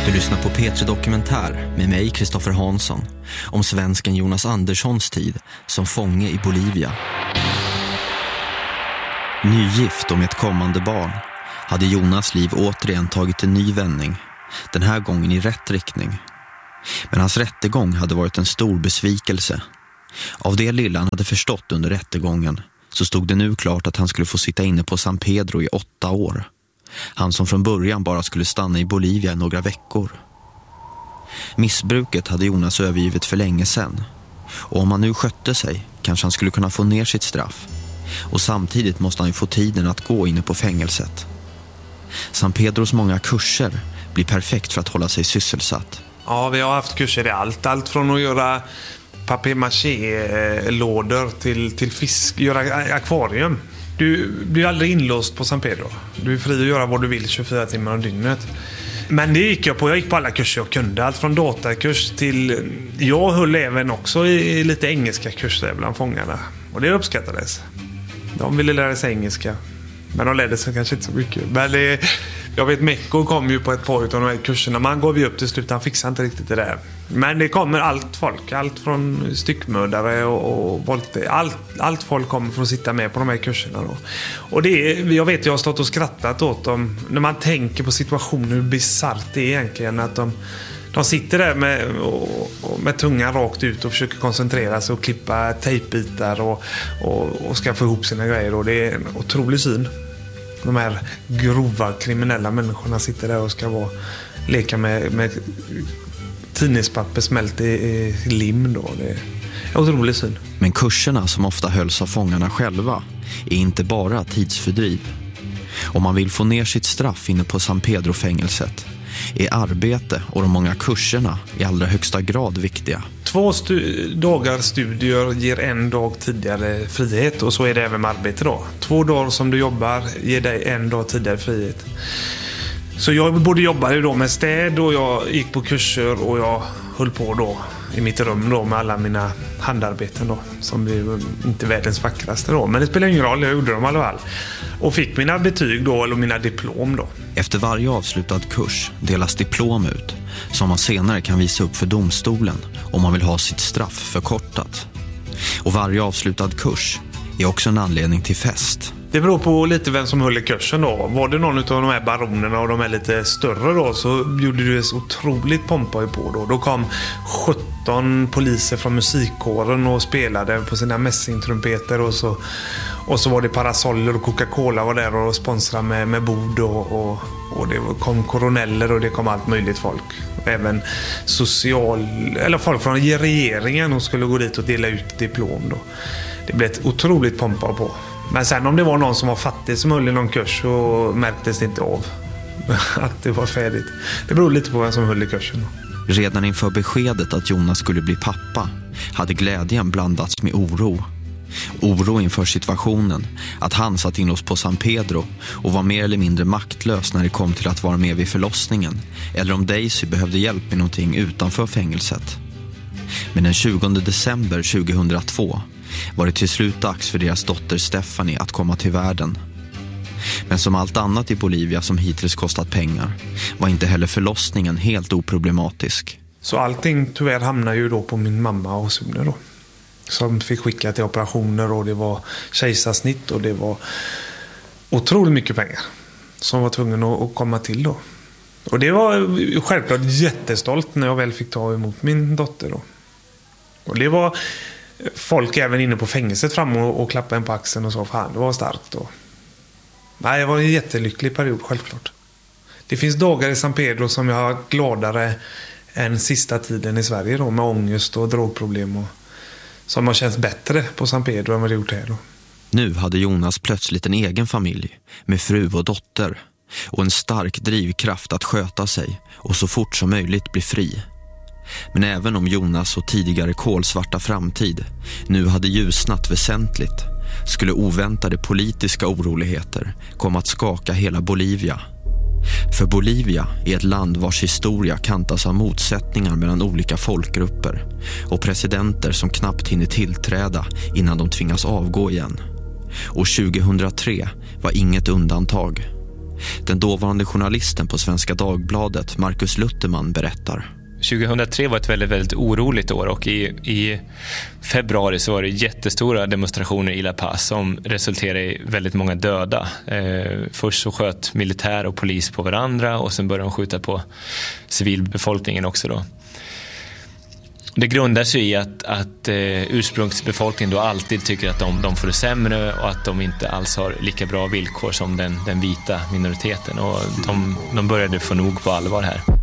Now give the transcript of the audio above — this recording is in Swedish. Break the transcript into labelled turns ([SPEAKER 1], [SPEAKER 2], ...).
[SPEAKER 1] Du lyssnar på P3 Dokumentär med mig, Kristoffer Hansson, om svensken Jonas Anderssons tid som fånge i Bolivia. Nygift och med ett kommande barn hade Jonas liv återigen tagit en ny vändning, den här gången i rätt riktning. Men hans rättegång hade varit en stor besvikelse. Av det lilla han hade förstått under rättegången så stod det nu klart att han skulle få sitta inne på San Pedro i 8 år. Han som från början bara skulle stanna i Bolivia i några veckor. Missbruket hade Jonas övergivit för länge sedan. Och om han nu skötte sig kanske han skulle kunna få ner sitt straff. Och samtidigt måste han ju få tiden att gå inne på fängelset. San Pedros många kurser blir perfekt för att hålla sig sysselsatt.
[SPEAKER 2] Ja, vi har haft kurser i allt från att göra papier-maché-lådor till fisk, göra akvarium. Du blir aldrig inlåst på San Pedro. Du är fri att göra vad du vill 24 timmar om dygnet. Men det gick jag på. Jag gick på alla kurser jag kunde. Allt från datakurs till... Jag höll även också i lite engelska kurser bland fångarna. Och det uppskattades. De ville lära sig engelska. Men de lärde sig kanske inte så mycket. Men jag vet, Mekko kom ju på ett par av de här kurserna. Man går ju upp till slut. Han fixar inte riktigt det där. Men det kommer allt folk. Allt från styckmördare och våldtäkt. Allt folk kommer för att sitta med på de här kurserna då. Och jag vet, jag har stått och skrattat åt dem. När man tänker på situationen, hur bisarrt det är egentligen att de sitter där med tungan rakt ut och försöker koncentrera sig och klippa tejpbitar och ska få ihop sina grejer. Och det är en otrolig syn. De här grova kriminella människorna sitter där och ska leka med tidningspapper smält i lim då. Det är en otrolig syn.
[SPEAKER 1] Men kurserna som ofta hölls av fångarna själva är inte bara tidsfördriv. Om man vill få ner sitt straff inne på San Pedro-fängelset är arbete och de många kurserna i allra högsta grad viktiga.
[SPEAKER 2] 2 dagar studier ger 1 dag tidigare frihet, och så är det även med arbete då. 2 dagar som du jobbar ger dig 1 dag tidigare frihet. Så jag både jobbade då med städ och jag gick på kurser och jag höll på då i mitt rum då med alla mina handarbeten då, som är inte världens vackraste då, men det spelar ingen roll, jag gjorde dem i alla fall. Och fick mina betyg då, eller mina diplom då.
[SPEAKER 1] Efter varje avslutad kurs delas diplom ut som man senare kan visa upp för domstolen om man vill ha sitt straff förkortat. Och varje avslutad kurs är också en anledning till fest.
[SPEAKER 2] Det beror på lite vem som höll i kursen då. Var det någon av de här baronerna och de är lite större då, så gjorde du det så otroligt pompa på då. Då kom 17 poliser från musikkåren och spelade på sina mässingtrumpeter och så var det parasoller och Coca-Cola var där och sponsrade med bord och det kom koroneller och det kom allt möjligt folk. Även folk från regeringen och skulle gå dit och dela ut diplom då. Det blev ett otroligt pompa på. Men sen om det var någon som var fattig som höll i någon kurs, så märktes det inte av att det var färdigt. Det beror lite på vem som höll i kursen.
[SPEAKER 1] Redan inför beskedet att Jonas skulle bli pappa hade glädjen blandats med oro. Oro inför situationen, att han satt inlåst på San Pedro och var mer eller mindre maktlös när det kom till att vara med vid förlossningen, eller om Daisy behövde hjälp med någonting utanför fängelset. Men den 20 december 2002 var det till slut dags för deras dotter Stephanie att komma till världen. Men som allt annat i Bolivia som hittills kostat pengar var inte heller förlossningen helt oproblematisk.
[SPEAKER 2] Så allting tyvärr hamnade ju då på min mamma och Sune då, som fick skicka till operationer, och det var kejsarsnitt och det var otroligt mycket pengar som var tvungen att komma till då. Och det var självklart jättestolt när jag väl fick ta emot min dotter då. Och det var folk även inne på fängelset fram och klappade en på axeln och så, fan, det var starkt då. Nej, det var en jättelycklig period, självklart. Det finns dagar i San Pedro som jag har gladare än sista tiden i Sverige då, med ångest och drogproblem och som har känts bättre på San Pedro än vad det gjort här då.
[SPEAKER 1] Nu hade Jonas plötsligt en egen familj med fru och dotter och en stark drivkraft att sköta sig och så fort som möjligt bli fri. Men även om Jonas och tidigare kolsvarta framtid nu hade ljusnat väsentligt, skulle oväntade politiska oroligheter komma att skaka hela Bolivia. För Bolivia är ett land vars historia kantas av motsättningar mellan olika folkgrupper och presidenter som knappt hinner tillträda innan de tvingas avgå igen. Och 2003 var inget undantag. Den dåvarande journalisten på Svenska Dagbladet, Marcus Lutterman, berättar.
[SPEAKER 3] 2003 var ett väldigt, väldigt oroligt år och i februari så var det jättestora demonstrationer i La Paz som resulterade i väldigt många döda. Först så sköt militär och polis på varandra och sen började de skjuta på civilbefolkningen också då. Det grundar sig i att ursprungsbefolkningen då alltid tycker att de får det sämre och att de inte alls har lika bra villkor som den vita minoriteten. Och de började få nog på allvar här.